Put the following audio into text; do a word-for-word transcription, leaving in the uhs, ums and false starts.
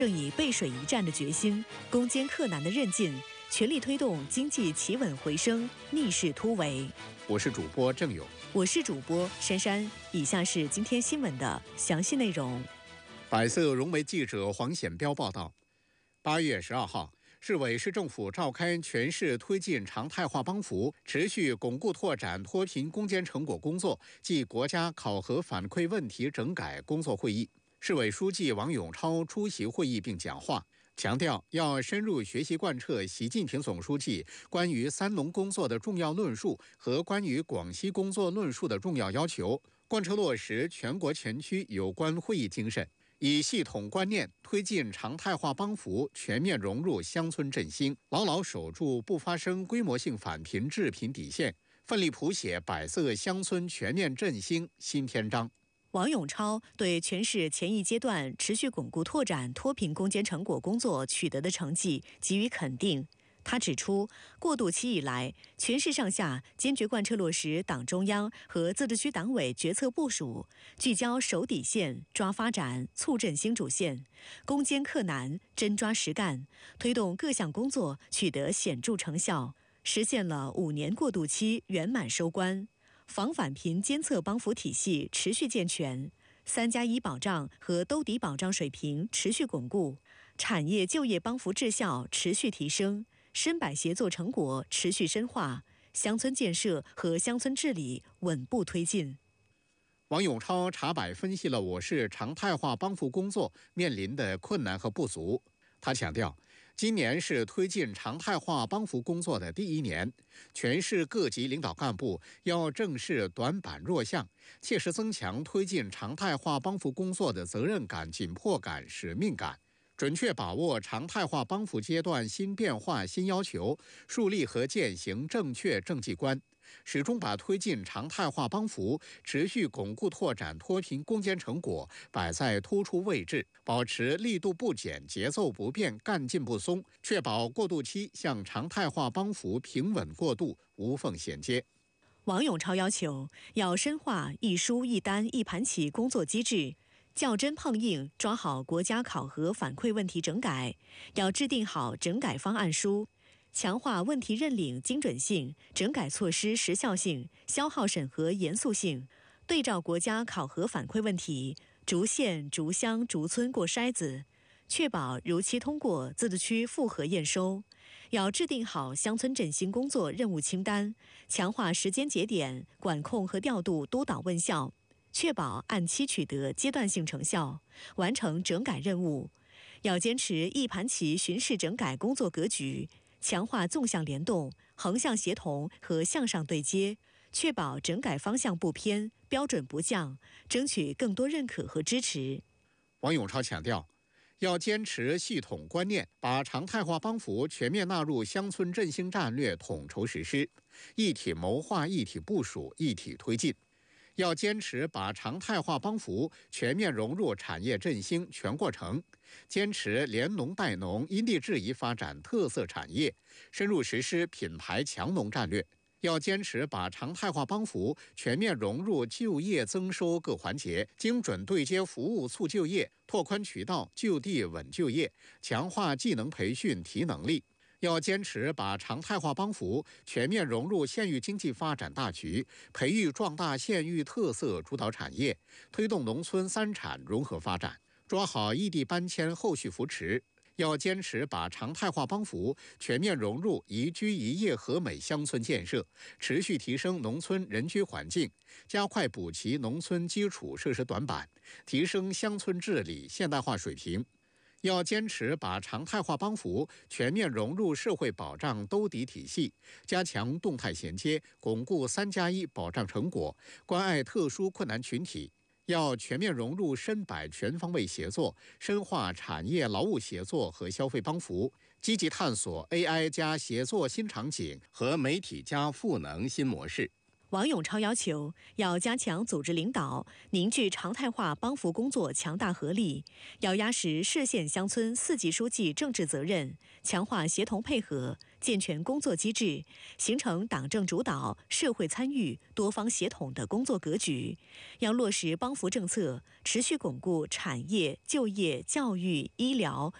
正以背水一战的决心、攻坚克难的韧劲，全力推动经济企稳回升，逆势突围。 我是主播郑勇， 我是主播珊珊。以下是今天新闻的详细内容。 百色融媒记者黄显彪报道，八月十二号，市委市政府召开全市推进常态化帮扶、持续巩固拓展脱贫攻坚成果工作暨国家考核反馈问题整改工作会议。市委书记王永超出席会议并讲话，强调要深入学习贯彻习近平总书记关于三农工作的重要论述和关于广西工作论述的重要要求，贯彻落实全国全区有关会议精神，以系统观念推进常态化帮扶全面融入乡村振兴，牢牢守住不发生规模性返贫致贫底线，奋力谱写百色乡村全面振兴新篇章。 王永超对全市前一阶段持续巩固拓展脱贫攻坚成果工作取得的成绩给予肯定。他指出，过渡期以来，全市上下坚决贯彻落实党中央和自治区党委决策部署，聚焦守底线、抓发展、促振兴主线，攻坚克难、真抓实干，推动各项工作取得显著成效，实现了五年过渡期圆满收官。防返贫监测帮扶体系持续健全，三加一保障和兜底保障水平持续巩固，产业就业帮扶质效持续提升，深百协作成果持续深化，乡村建设和乡村治理稳步推进。 王永超查摆分析了我市常态化帮扶工作面临的困难和不足。他强调，今年是推进常态化帮扶工作的第一年，全市各级领导干部要正视短板弱项，切实增强推进常态化帮扶工作的责任感、紧迫感、使命感，准确把握常态化帮扶阶段新变化、新要求，树立和践行正确政绩观，始终把推进常态化帮扶、持续巩固拓展脱贫攻坚成果摆在突出位置，保持力度不减、节奏不变、干劲不松，确保过渡期向常态化帮扶平稳过渡，无缝衔接。 王永超要求要深化一书一单一盘棋工作机制，较真碰硬抓好国家考核反馈问题整改，要制定好整改方案书，强化问题认领精准性、整改措施时效性、消耗审核严肃性，对照国家考核反馈问题，逐县、逐乡、逐村过筛子，确保如期通过自治区复核验收。要制定好乡村振兴工作任务清单，强化时间节点管控和调度督导问效，确保按期取得阶段性成效，完成整改任务。要坚持一盘棋巡视整改工作格局，强化纵向联动、横向协同和向上对接，确保整改方向不偏、标准不降，争取更多认可和支持。 王永超强调，要坚持系统观念，把常态化帮扶全面纳入乡村振兴战略统筹实施，一体谋划、一体部署、一体推进。要坚持把常态化帮扶全面融入产业振兴全过程，坚持联农带农、因地制宜发展特色产业，深入实施品牌强农战略。要坚持把常态化帮扶全面融入就业增收各环节，精准对接服务促就业，拓宽渠道就地稳就业，强化技能培训提能力。要坚持把常态化帮扶全面融入县域经济发展大局，培育壮大县域特色主导产业，推动农村三产融合发展，抓好异地搬迁后续扶持。要坚持把常态化帮扶全面融入宜居宜业和美乡村建设，持续提升农村人居环境，加快补齐农村基础设施短板，提升乡村治理现代化水平。要坚持把常态化帮扶全面融入社会保障兜底体系，加强动态衔接，巩固三加一保障成果，关爱特殊困难群体。要全面融入深百全方位协作，深化产业劳务协作和消费帮扶，积极探索 A I 加协作新场景和媒体加赋能新模式。 王永超要求要加强组织领导，凝聚常态化帮扶工作强大合力，要压实市县乡村四级书记政治责任，强化协同配合，健全工作机制，形成党政主导、社会参与、多方协同的工作格局。要落实帮扶政策，持续巩固产业、就业、教育、医疗、